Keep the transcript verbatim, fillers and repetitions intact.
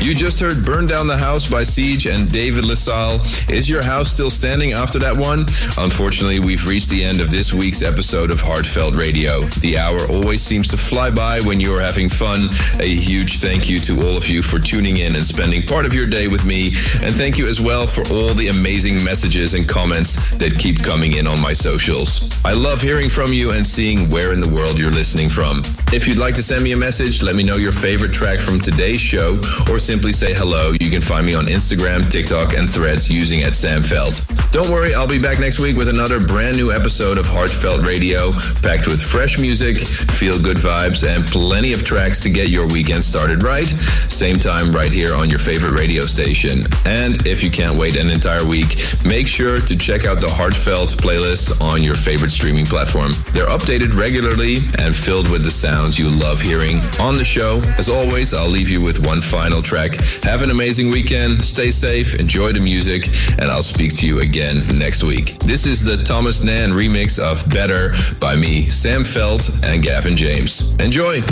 You just heard Burn Down the House by Siege and David LaSalle. Is your house still standing after that one? Unfortunately, we've reached the end of this week's episode of Heartfelt Radio. The hour always seems to fly by when you're having fun. A huge thank you to all of you for tuning in and spending part of your day with me. And thank you as well for all the amazing messages and comments that keep coming in on my socials. I love hearing from you and seeing where in the world you're listening from. If you'd like to send me a message, let me know your favorite track from today's show, or simply say hello. You can find me on Instagram, TikTok, and Threads using at Sam Felt. Don't worry, I'll be back next week with another brand new episode of Heartfelt Radio, packed with fresh music, feel-good vibes, and plenty of tracks to get your weekend started right. Same time right here on your favorite radio station. And if you can't wait an entire week, make sure to check out the Heartfelt playlists on your favorite streaming platform. They're updated regularly and filled with the sounds you love hearing on the show. As always, I'll leave you with one final track. Have an amazing weekend, stay safe, enjoy the music, and I'll speak to you again next week. This is the Thomas Nan remix of Better by me, Sam Felt, and Gavin James. Enjoy!